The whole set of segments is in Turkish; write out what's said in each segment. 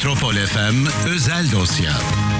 Metropol FM özel dosya.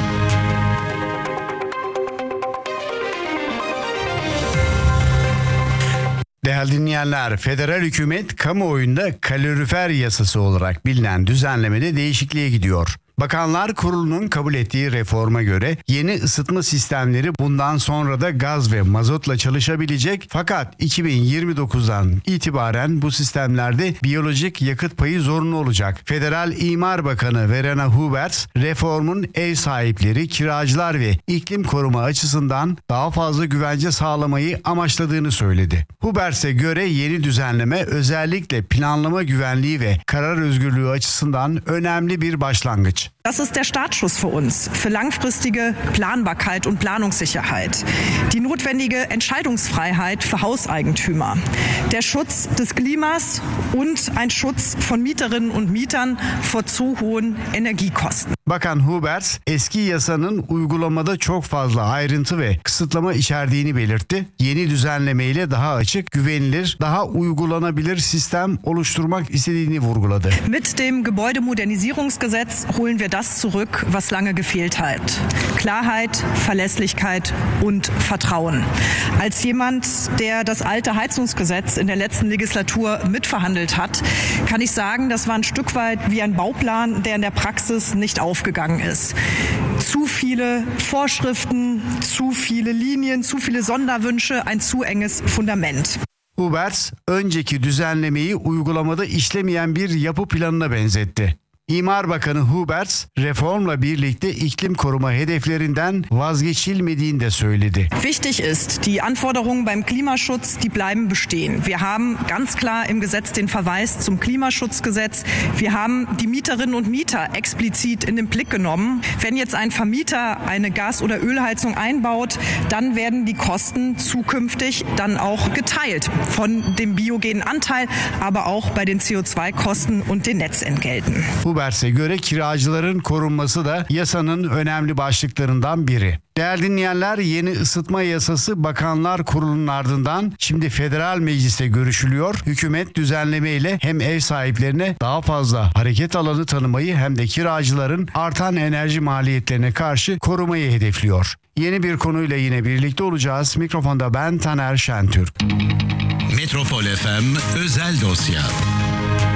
Değerli dinleyenler, federal hükümet kamuoyunda kalorifer yasası olarak bilinen düzenlemede değişikliğe gidiyor. Bakanlar Kurulu'nun kabul ettiği reforma göre yeni ısıtma sistemleri bundan sonra da gaz ve mazotla çalışabilecek, fakat 2029'dan itibaren bu sistemlerde biyolojik yakıt payı zorunlu olacak. Federal İmar Bakanı Verena Huberts, reformun ev sahipleri, kiracılar ve iklim koruma açısından daha fazla güvence sağlamayı amaçladığını söyledi. Huberts'e göre yeni düzenleme özellikle planlama güvenliği ve karar özgürlüğü açısından önemli bir başlangıç. Das ist der Startschuss für uns, für langfristige Planbarkeit und Planungssicherheit. Die notwendige Entscheidungsfreiheit für Hauseigentümer. Der Schutz des Klimas und ein Schutz von Mieterinnen und Mietern vor zu hohen Energiekosten. Bakan Huberts, eski yasanın uygulamada çok fazla ayrıntı ve kısıtlama içerdiğini belirtti. Yeni düzenlemeyle daha açık, güvenilir, daha uygulanabilir sistem oluşturmak istediğini vurguladı. Mit dem Gebäudemodernisierungsgesetz holen wir das zurück, was lange gefehlt hat. Klarheit, Verlässlichkeit und Vertrauen. Als jemand, der das alte Heizungsgesetz in der letzten Legislatur mitverhandelt hat, kann ich sagen, das war ein Stück weit wie ein Bauplan, der in der Praxis nicht aufgegangen ist. Zu viele Vorschriften, zu viele Linien, zu viele Sonderwünsche, ein zu enges Fundament. Huberts, önceki düzenlemeyi uygulamada işlemeyen bir yapı planına benzetti. İmar Bakanı Huberts, reformla birlikte iklim koruma hedeflerinden vazgeçilmediğini de söyledi. Wichtig ist, die Anforderungen beim Klimaschutz, die bleiben bestehen. Wir haben ganz klar im Gesetz den Verweis zum Klimaschutzgesetz. Wir haben die Mieterinnen und Mieter explizit in den Blick genommen. Wenn jetzt ein Vermieter eine Gas- oder Ölheizung einbaut, dann werden die Kosten zukünftig dann auch geteilt von dem biogenen Anteil, aber auch bei den CO2-Kosten und den Netzentgelten. Huberts'e göre kiracıların korunması da yasanın önemli başlıklarından biri. Değerli dinleyenler, yeni ısıtma yasası Bakanlar Kurulu'nun ardından şimdi Federal Meclis'te görüşülüyor. Hükümet düzenlemeyle hem ev sahiplerine daha fazla hareket alanı tanımayı hem de kiracıların artan enerji maliyetlerine karşı korumayı hedefliyor. Yeni bir konuyla yine birlikte olacağız. Mikrofonda ben Taner Şentürk. Metropol FM özel dosya.